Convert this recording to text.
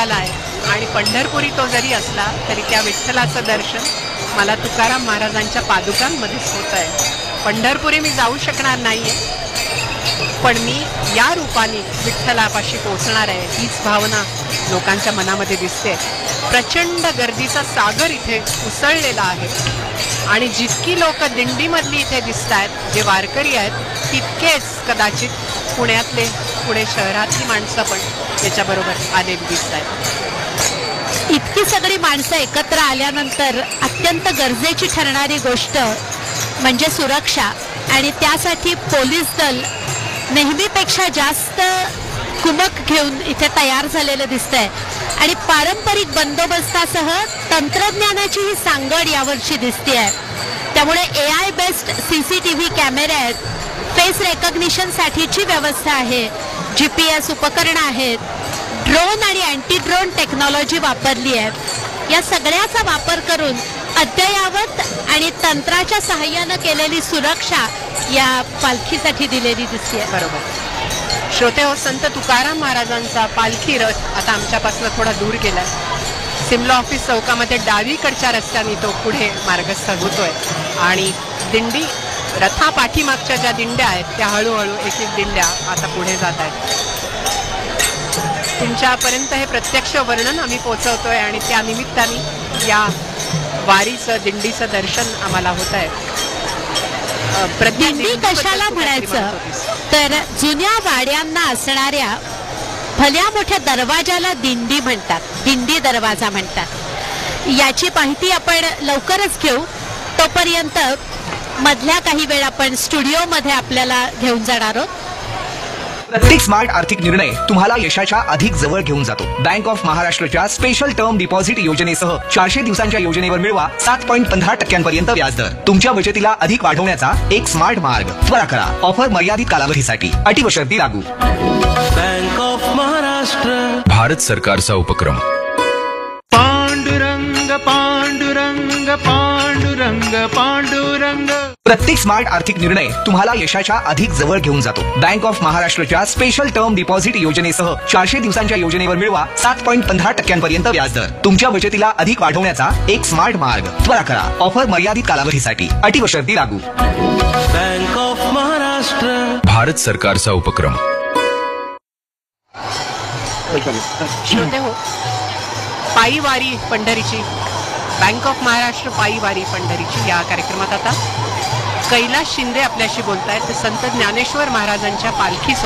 निघाला आहे आणि पंढरपुरी तो जरी असला तरी त्या विठ्ठलाचं दर्शन मला तुकाराम महाराजांच्या पादुकांमध्येच होत आहे. पंढरपुरी मी जाऊ शकणार नाहीये, पण मी या रूपाने विठ्ठलापाशी पोहोचणार आहे हीच भावना लोकांच्या मनामध्ये दिसते. प्रचंड गर्दीचा सागर इथे उसळलेला आहे आणि जितकी लोक दिंडीमधली इथे दिसत आहेत, जे वारकरी आहेत, तितकेच कदाचित पुणे शहरातली माणसं पण त्याच्याबरोबर आलेली दिसत आहेत. इतकी सगळी माणसं एकत्र आल्यानंतर अत्यंत गरजेची ठरणारी गोष्ट म्हणजे सुरक्षा, आणि त्यासाठी पोलीस दल नेहमीपेक्षा जास्त कुमक घेऊन इथे तयार झालेलं दिसतंय आणि पारंपरिक बंदोबस्तासह तंत्रज्ञानाची ही सांगड यावर्षी दिसते. त्यामुळे AI बेस्ड CCTV कॅमेरे आहेत, फेस रेकग्निशनसाठीची व्यवस्था आहे, GPS उपकरणं आहेत, ड्रोन आणि अँटी ड्रोन टेक्नॉलॉजी वापरली आहे. या सगळ्याचा वापर करून अद्ययावत आणि तंत्राच्या सहाय्यानं केलेली सुरक्षा या पालखीसाठी दिलेली दिसते. बरोबर. श्रोते हो, संत तुकाराम महाराजांचा पालखी रथ आता आमच्यापासून थोडा दूर गेलाय. सिमला ऑफिस चौकामध्ये डावीकडच्या रस्त्याने तो पुढे मार्गस्थ होतोय आणि दिंडी रथा पाठीमागच्या ज्या दिंड्या आहेत त्या हळूहळू एक एक दिंड्या आता पुढे जात आहेत. तुमच्यापर्यंत हे प्रत्यक्ष वर्णन आम्ही पोहोचवतोय आणि त्या निमित्ताने या वारीचं दिंडीचं दर्शन आम्हाला होत आहे. दिंडी कशाला म्हणायचं तर जुन्या वाड्यांना असणाऱ्या भल्या मोठ्या दरवाजाला दिंडी म्हणतात, दिंडी दरवाजा म्हणतात. याची माहिती आपण लवकरच घेऊ. तोपर्यंत मधल्या काही वेळ आपण स्टुडिओमध्ये आपल्याला घेऊन जाणार आहोत. प्रत्येक स्मार्ट आर्थिक निर्णय तुम्हाला यशाच्या अधिक जवळ घेऊन जातो. बँक ऑफ महाराष्ट्रच्या स्पेशल टर्म डिपॉझिट योजनेसह 400 दिवसांच्या योजनेवर मिळवा 7.15% व्याजदर. तुमच्या बचतीला अधिक वाढवण्याचा एक स्मार्ट मार्ग. त्वरा करा. ऑफर मर्यादित कालावधीसाठी. अटी व शर्ती लागू. बँक ऑफ महाराष्ट्र, भारत सरकारचा उपक्रम. पांडुरंग पांडुरंग पांडुरंग पांडुरंग. प्रत्येक स्मार्ट आर्थिक निर्णय तुम्हाला यशाच्या अधिक जवळ घेऊन जातो. बँक ऑफ महाराष्ट्रच्या स्पेशल टर्म डिपॉझिट योजनेसह 400 दिवसांच्या योजनेवर मिळवा 7.15% व्याजदर. तुमच्या बचतीला अधिक वाढवण्याचा एक स्मार्ट मार्ग. त्वरा करा. ऑफर मर्यादित कालावधीसाठी. अटी व शर्ती लागू. बँक ऑफ महाराष्ट्र, भारत सरकारचा उपक्रम. श्रोते हो, पायी वारी पंढरीची, बँक ऑफ महाराष्ट्र पायी वारी पंढरीची या कार्यक्रमात आता कैलास शिंदे आपल्याशी बोलतायत. संत ज्ञानेश्वर महाराजांच्या पालखी